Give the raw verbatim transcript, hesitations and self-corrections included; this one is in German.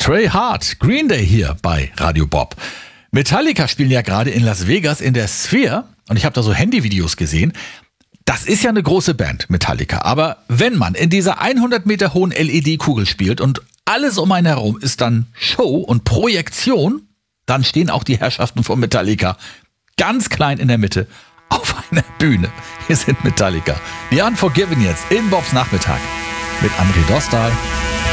Trey Hart, Green Day hier bei Radio Bob. Metallica spielen ja gerade in Las Vegas in der Sphere und ich habe da so Handyvideos gesehen. Das ist ja eine große Band, Metallica, aber wenn man in dieser hundert Meter hohen L E D-Kugel spielt und alles um einen herum ist dann Show und Projektion, dann stehen auch die Herrschaften von Metallica ganz klein in der Mitte auf einer Bühne. Hier sind Metallica. The Unforgiven jetzt in Bobs Nachmittag mit André Dostal